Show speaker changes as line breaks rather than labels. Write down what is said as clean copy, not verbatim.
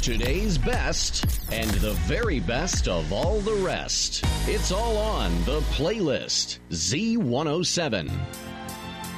Today's best and the very best of all the rest. It's all on the playlist. Z107.